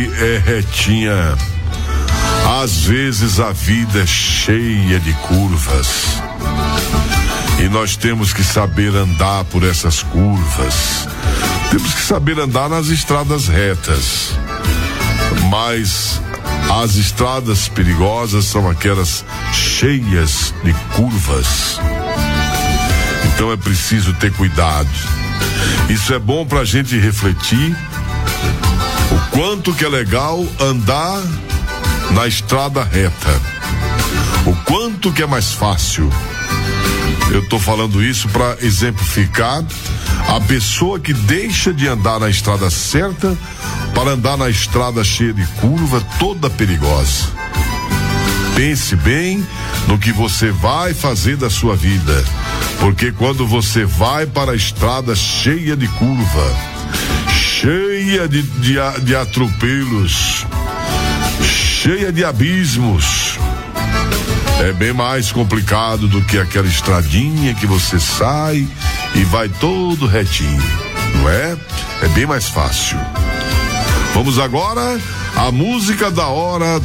que é retinha. Às vezes a vida é cheia de curvas e nós temos que saber andar por essas curvas. Temos que saber andar nas estradas retas, mas as estradas perigosas são aquelas cheias de curvas. Então é preciso ter cuidado. Isso é bom pra gente refletir o quanto que é legal andar na estrada reta, o quanto que é mais fácil. Eu tô falando isso para exemplificar a pessoa que deixa de andar na estrada certa para andar na estrada cheia de curva, toda perigosa. Pense bem no que você vai fazer da sua vida, porque quando você vai para a estrada cheia de curva, cheia de atropelos, cheia de abismos, é bem mais complicado do que aquela estradinha que você sai e vai todo retinho, não é? É bem mais fácil. Vamos agora à música da hora